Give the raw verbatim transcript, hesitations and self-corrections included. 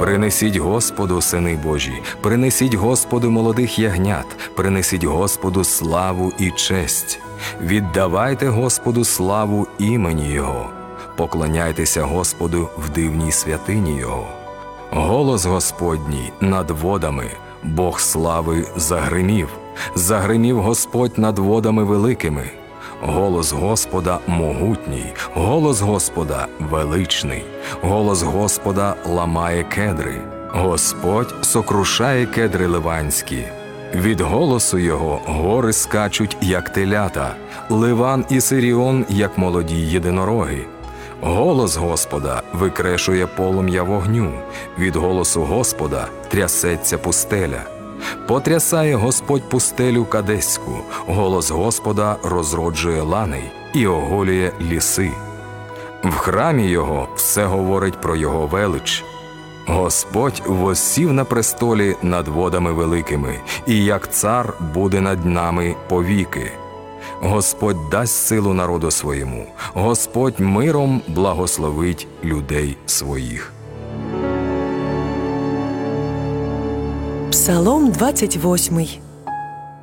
Принесіть Господу, сини Божі, принесіть Господу молодих ягнят, принесіть Господу славу і честь. Віддавайте Господу славу імені Його. Поклоняйтеся Господу в дивній святині Його. Голос Господній над водами, Бог слави загримів. Загримів Господь над водами великими. Голос Господа могутній, голос Господа величний, голос Господа ламає кедри. Господь сокрушає кедри ливанські. Від голосу Його гори скачуть, як телята, Ливан і Сиріон, як молоді єдинороги. Голос Господа викрешує полум'я вогню, від голосу Господа трясеться пустеля. Потрясає Господь пустелю Кадеську, голос Господа розроджує лани і оголює ліси. В храмі Його все говорить про Його велич. Господь воссів на престолі над водами великими, і як цар буде над нами повіки. Господь дасть силу народу своєму, Господь миром благословить людей своїх. Псалом двадцять восьмий.